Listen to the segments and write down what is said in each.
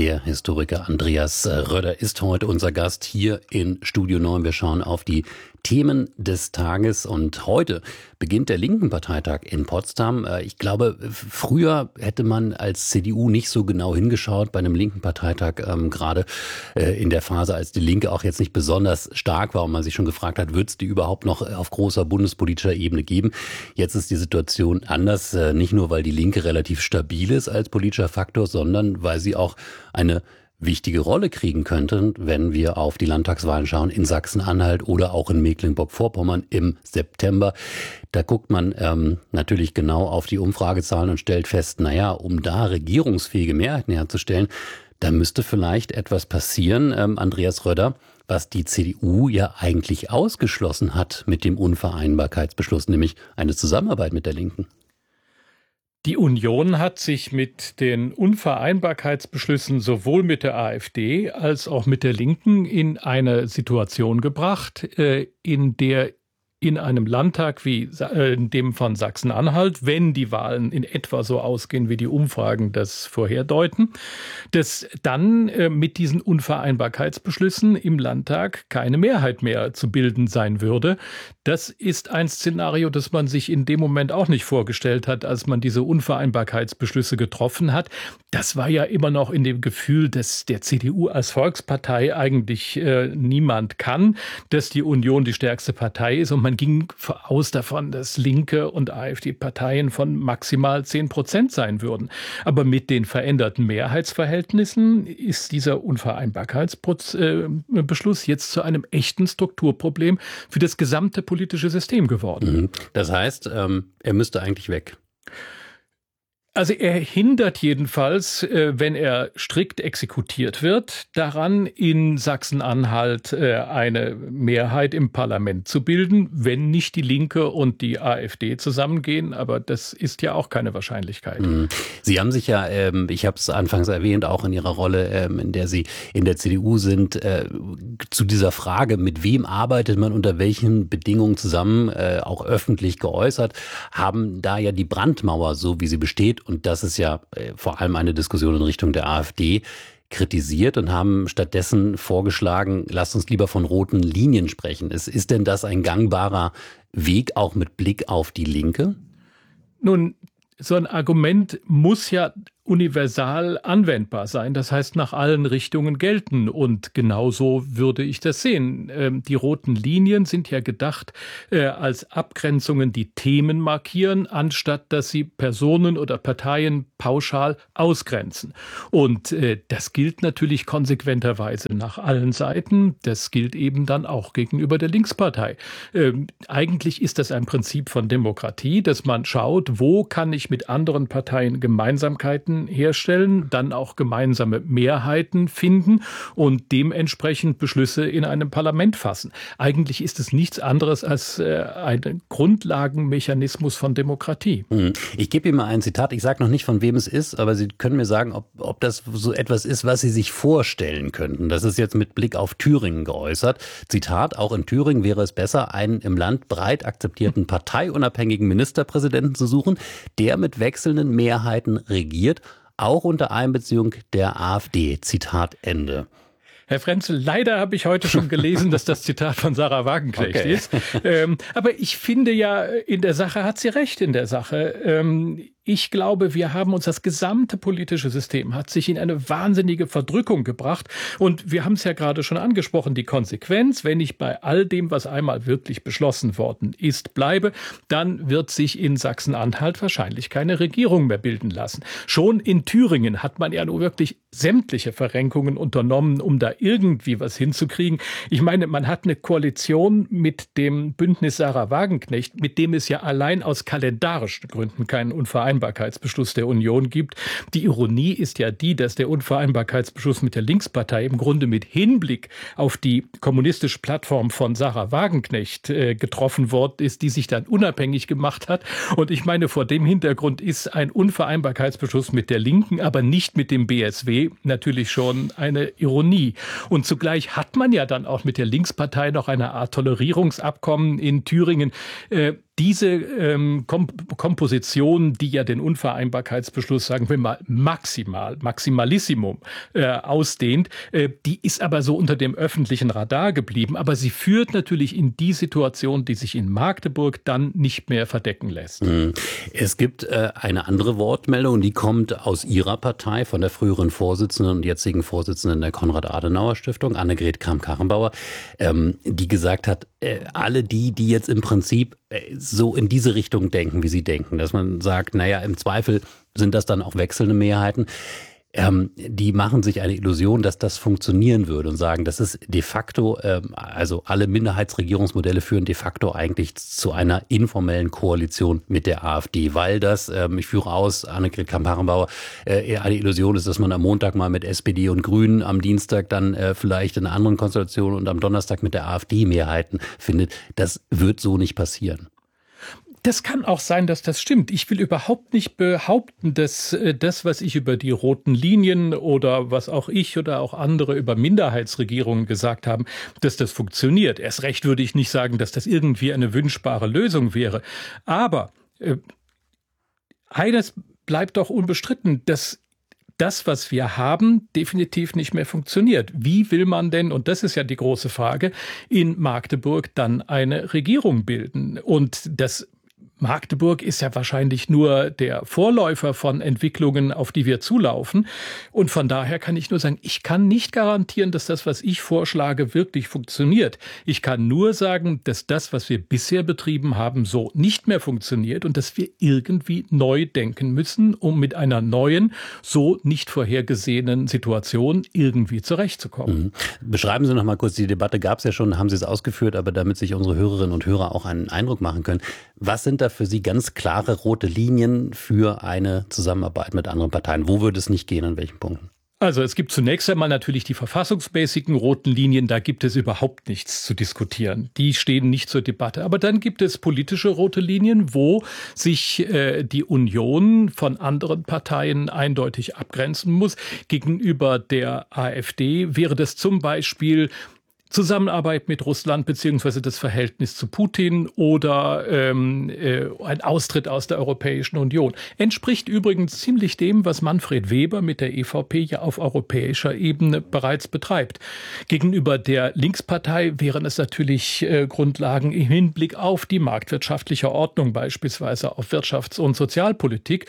Der Historiker Andreas Rödder ist heute unser Gast hier in Studio 9. Wir schauen auf die Themen des Tages und heute beginnt der linken Parteitag in Potsdam. Ich glaube, früher hätte man als CDU nicht so genau hingeschaut bei einem linken Parteitag, gerade in der Phase, als die Linke auch jetzt nicht besonders stark war und man sich schon gefragt hat, wird es die überhaupt noch auf großer bundespolitischer Ebene geben? Jetzt ist die Situation anders, nicht nur, weil die Linke relativ stabil ist als politischer Faktor, sondern weil sie auch eine wichtige Rolle kriegen könnte, wenn wir auf die Landtagswahlen schauen in Sachsen-Anhalt oder auch in Mecklenburg-Vorpommern im September. Da guckt man natürlich genau auf die Umfragezahlen und stellt fest, um da regierungsfähige Mehrheiten herzustellen, da müsste vielleicht etwas passieren, Andreas Rödder, was die CDU ja eigentlich ausgeschlossen hat mit dem Unvereinbarkeitsbeschluss, nämlich eine Zusammenarbeit mit der Linken. Die Union hat sich mit den Unvereinbarkeitsbeschlüssen sowohl mit der AfD als auch mit der Linken in eine Situation gebracht, in der in einem Landtag wie dem von Sachsen-Anhalt, wenn die Wahlen in etwa so ausgehen, wie die Umfragen das vorherdeuten, dass dann mit diesen Unvereinbarkeitsbeschlüssen im Landtag keine Mehrheit mehr zu bilden sein würde. Das ist ein Szenario, das man sich in dem Moment auch nicht vorgestellt hat, als man diese Unvereinbarkeitsbeschlüsse getroffen hat. Das war ja immer noch in dem Gefühl, dass der CDU als Volkspartei eigentlich niemand kann, dass die Union die stärkste Partei ist und man ging aus davon, dass linke und AfD-Parteien von maximal 10% sein würden. Aber mit den veränderten Mehrheitsverhältnissen ist dieser Unvereinbarkeitsbeschluss jetzt zu einem echten Strukturproblem für das gesamte politische System geworden. Das heißt, er müsste eigentlich weg. Also er hindert jedenfalls, wenn er strikt exekutiert wird, daran, in Sachsen-Anhalt eine Mehrheit im Parlament zu bilden, wenn nicht die Linke und die AfD zusammengehen. Aber das ist ja auch keine Wahrscheinlichkeit. Sie haben sich ja, ich habe es anfangs erwähnt, auch in Ihrer Rolle, in der Sie in der CDU sind, zu dieser Frage, mit wem arbeitet man unter welchen Bedingungen zusammen, auch öffentlich geäußert, haben da ja die Brandmauer, so wie sie besteht, und das ist ja vor allem eine Diskussion in Richtung der AfD, kritisiert und haben stattdessen vorgeschlagen, lasst uns lieber von roten Linien sprechen. Ist denn das ein gangbarer Weg, auch mit Blick auf die Linke? Nun, so ein Argument muss ja universal anwendbar sein, das heißt nach allen Richtungen gelten, und genauso würde ich das sehen. Die roten Linien sind ja gedacht als Abgrenzungen, die Themen markieren, anstatt dass sie Personen oder Parteien pauschal ausgrenzen. Und das gilt natürlich konsequenterweise nach allen Seiten, das gilt eben dann auch gegenüber der Linkspartei. Eigentlich ist das ein Prinzip von Demokratie, dass man schaut, wo kann ich mit anderen Parteien Gemeinsamkeiten herstellen, dann auch gemeinsame Mehrheiten finden und dementsprechend Beschlüsse in einem Parlament fassen. Eigentlich ist es nichts anderes als ein Grundlagenmechanismus von Demokratie. Ich gebe Ihnen mal ein Zitat, ich sage noch nicht, von wem es ist, aber Sie können mir sagen, ob das so etwas ist, was Sie sich vorstellen könnten. Das ist jetzt mit Blick auf Thüringen geäußert. Zitat, auch in Thüringen wäre es besser, einen im Land breit akzeptierten parteiunabhängigen Ministerpräsidenten zu suchen, der mit wechselnden Mehrheiten regiert, auch unter Einbeziehung der AfD. Zitat Ende. Herr Frenzel, leider habe ich heute schon gelesen, dass das Zitat von Sahra Wagenknecht ist. Aber ich finde ja, in der Sache hat sie recht in der Sache. Ich glaube, wir haben uns, das gesamte politische System hat sich in eine wahnsinnige Verdrückung gebracht. Und wir haben es ja gerade schon angesprochen, die Konsequenz, wenn ich bei all dem, was einmal wirklich beschlossen worden ist, bleibe, dann wird sich in Sachsen-Anhalt wahrscheinlich keine Regierung mehr bilden lassen. Schon in Thüringen hat man ja nur wirklich sämtliche Verrenkungen unternommen, um da irgendwie was hinzukriegen. Ich meine, man hat eine Koalition mit dem Bündnis Sahra Wagenknecht, mit dem es ja allein aus kalendarischen Gründen keinen Unvereinbarkeitsbeschluss der Union gibt. Die Ironie ist ja die, dass der Unvereinbarkeitsbeschluss mit der Linkspartei im Grunde mit Hinblick auf die kommunistische Plattform von Sahra Wagenknecht getroffen worden ist, die sich dann unabhängig gemacht hat. Und ich meine, vor dem Hintergrund ist ein Unvereinbarkeitsbeschluss mit der Linken, aber nicht mit dem BSW natürlich schon eine Ironie. Und zugleich hat man ja dann auch mit der Linkspartei noch eine Art Tolerierungsabkommen in Thüringen. diese Komposition, die ja den Unvereinbarkeitsbeschluss, sagen wir mal, maximalissimo ausdehnt, die ist aber so unter dem öffentlichen Radar geblieben. Aber sie führt natürlich in die Situation, die sich in Magdeburg dann nicht mehr verdecken lässt. Es gibt eine andere Wortmeldung, die kommt aus Ihrer Partei, von der früheren Vorsitzenden und jetzigen Vorsitzenden der Konrad-Adenauer-Stiftung, Annegret Kramp-Karrenbauer, die gesagt hat, alle die jetzt im Prinzip so in diese Richtung denken, wie sie denken, dass man sagt, naja, im Zweifel sind das dann auch wechselnde Mehrheiten, die machen sich eine Illusion, dass das funktionieren würde und sagen, das ist de facto, also alle Minderheitsregierungsmodelle führen de facto eigentlich zu einer informellen Koalition mit der AfD, weil das, ich führe aus, Annegret Kramp-Karrenbauer, eine Illusion ist, dass man am Montag mal mit SPD und Grünen, am Dienstag dann vielleicht in einer anderen Konstellation und am Donnerstag mit der AfD Mehrheiten findet. Das wird so nicht passieren. Das kann auch sein, dass das stimmt. Ich will überhaupt nicht behaupten, dass das, was ich über die roten Linien oder was auch ich oder auch andere über Minderheitsregierungen gesagt haben, dass das funktioniert. Erst recht würde ich nicht sagen, dass das irgendwie eine wünschbare Lösung wäre. Aber eines bleibt doch unbestritten, dass das, was wir haben, definitiv nicht mehr funktioniert. Wie will man denn, und das ist ja die große Frage, in Magdeburg dann eine Regierung bilden? Und das Magdeburg ist ja wahrscheinlich nur der Vorläufer von Entwicklungen, auf die wir zulaufen. Und von daher kann ich nur sagen, ich kann nicht garantieren, dass das, was ich vorschlage, wirklich funktioniert. Ich kann nur sagen, dass das, was wir bisher betrieben haben, so nicht mehr funktioniert und dass wir irgendwie neu denken müssen, um mit einer neuen, so nicht vorhergesehenen Situation irgendwie zurechtzukommen. Beschreiben Sie noch mal kurz, die Debatte gab es ja schon, haben Sie es ausgeführt, aber damit sich unsere Hörerinnen und Hörer auch einen Eindruck machen können. Was sind da für Sie ganz klare rote Linien für eine Zusammenarbeit mit anderen Parteien? Wo würde es nicht gehen, an welchen Punkten? Also es gibt zunächst einmal natürlich die verfassungsmäßigen roten Linien, da gibt es überhaupt nichts zu diskutieren. Die stehen nicht zur Debatte. Aber dann gibt es politische rote Linien, wo sich die Union von anderen Parteien eindeutig abgrenzen muss. Gegenüber der AfD wäre das zum Beispiel Zusammenarbeit mit Russland beziehungsweise das Verhältnis zu Putin oder ein Austritt aus der Europäischen Union. Entspricht übrigens ziemlich dem, was Manfred Weber mit der EVP ja auf europäischer Ebene bereits betreibt. Gegenüber der Linkspartei wären es natürlich Grundlagen im Hinblick auf die marktwirtschaftliche Ordnung, beispielsweise auf Wirtschafts- und Sozialpolitik.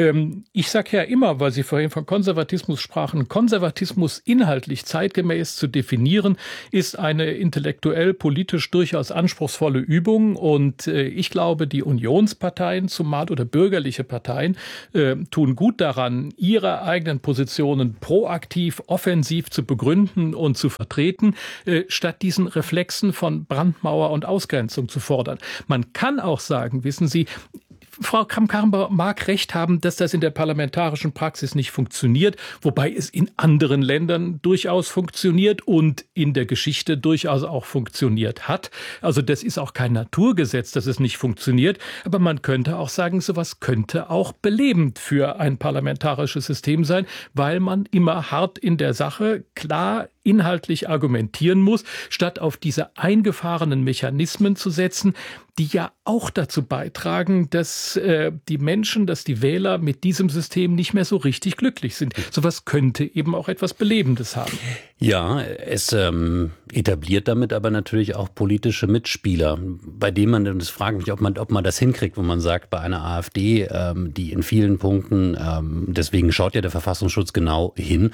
Ich sage ja immer, weil Sie vorhin von Konservatismus sprachen, Konservatismus inhaltlich zeitgemäß zu definieren, ist eine intellektuell, politisch durchaus anspruchsvolle Übung. Und ich glaube, die Unionsparteien, zumal oder bürgerliche Parteien, tun gut daran, ihre eigenen Positionen proaktiv, offensiv zu begründen und zu vertreten, statt diesen Reflexen von Brandmauer und Ausgrenzung zu fordern. Man kann auch sagen, wissen Sie, Frau Kramp-Karrenbauer mag recht haben, dass das in der parlamentarischen Praxis nicht funktioniert, wobei es in anderen Ländern durchaus funktioniert und in der Geschichte durchaus auch funktioniert hat. Also das ist auch kein Naturgesetz, dass es nicht funktioniert, aber man könnte auch sagen, sowas könnte auch belebend für ein parlamentarisches System sein, weil man immer hart in der Sache klar inhaltlich argumentieren muss, statt auf diese eingefahrenen Mechanismen zu setzen, die ja auch dazu beitragen, dass die Menschen, dass die Wähler mit diesem System nicht mehr so richtig glücklich sind. Sowas könnte eben auch etwas Belebendes haben. Ja, es etabliert damit aber natürlich auch politische Mitspieler, bei denen man, und das frage mich, ob man das hinkriegt, wo man sagt, bei einer AfD, die in vielen Punkten, deswegen schaut ja der Verfassungsschutz genau hin,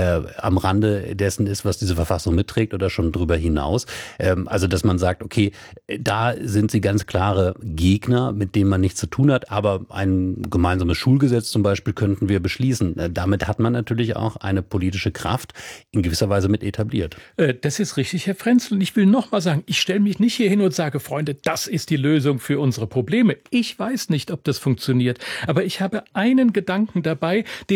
am Rande dessen ist, was diese Verfassung mitträgt oder schon drüber hinaus. Also, dass man sagt, okay, da sind sie ganz klare Gegner, mit denen man nichts zu tun hat, aber ein gemeinsames Schulgesetz zum Beispiel könnten wir beschließen. Damit hat man natürlich auch eine politische Kraft in gewisser Weise mit etabliert. Das ist richtig, Herr Frenzel. Und ich will noch mal sagen, ich stelle mich nicht hier hin und sage, Freunde, das ist die Lösung für unsere Probleme. Ich weiß nicht, ob das funktioniert, aber ich habe einen Gedanken dabei, den es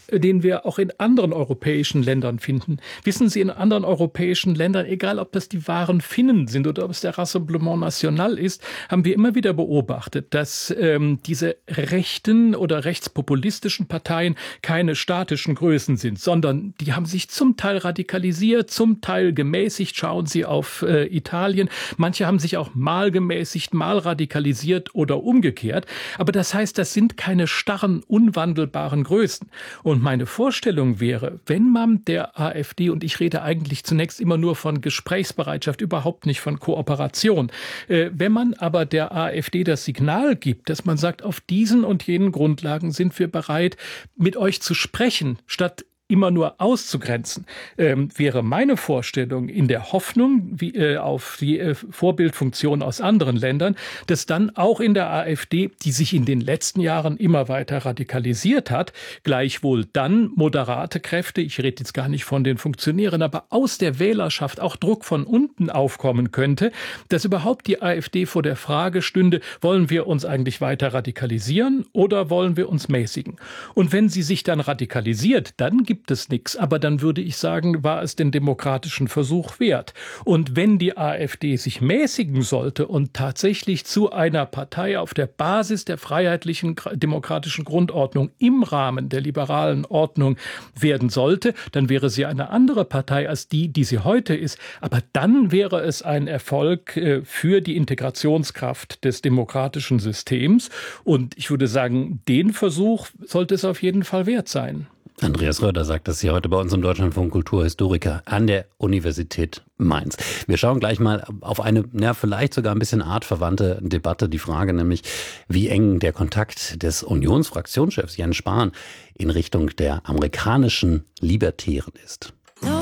den wir auch in anderen europäischen Ländern finden. Wissen Sie, in anderen europäischen Ländern, egal ob das die wahren Finnen sind oder ob es der Rassemblement National ist, haben wir immer wieder beobachtet, dass diese rechten oder rechtspopulistischen Parteien keine statischen Größen sind, sondern die haben sich zum Teil radikalisiert, zum Teil gemäßigt. Schauen Sie auf Italien. Manche haben sich auch mal gemäßigt, mal radikalisiert oder umgekehrt. Aber das heißt, das sind keine starren, unwandelbaren Größen. Und meine Vorstellung wäre, wenn man der AfD, und ich rede eigentlich zunächst immer nur von Gesprächsbereitschaft, überhaupt nicht von Kooperation, wenn man aber der AfD das Signal gibt, dass man sagt, auf diesen und jenen Grundlagen sind wir bereit, mit euch zu sprechen, statt immer nur auszugrenzen, wäre meine Vorstellung in der Hoffnung auf die Vorbildfunktion aus anderen Ländern, dass dann auch in der AfD, die sich in den letzten Jahren immer weiter radikalisiert hat, gleichwohl dann moderate Kräfte, ich rede jetzt gar nicht von den Funktionären, aber aus der Wählerschaft auch Druck von unten aufkommen könnte, dass überhaupt die AfD vor der Frage stünde, wollen wir uns eigentlich weiter radikalisieren oder wollen wir uns mäßigen? Und wenn sie sich dann radikalisiert, dann gibt es nichts. Aber dann würde ich sagen, war es den demokratischen Versuch wert. Und wenn die AfD sich mäßigen sollte und tatsächlich zu einer Partei auf der Basis der freiheitlichen demokratischen Grundordnung im Rahmen der liberalen Ordnung werden sollte, dann wäre sie eine andere Partei als die sie heute ist. Aber dann wäre es ein Erfolg für die Integrationskraft des demokratischen Systems. Und ich würde sagen, den Versuch sollte es auf jeden Fall wert sein. Andreas Röder sagt das hier heute bei uns im Deutschlandfunk, Kulturhistoriker an der Universität Mainz. Wir schauen gleich mal auf eine, vielleicht sogar ein bisschen artverwandte Debatte. Die Frage nämlich, wie eng der Kontakt des Unionsfraktionschefs Jens Spahn in Richtung der amerikanischen Libertären ist.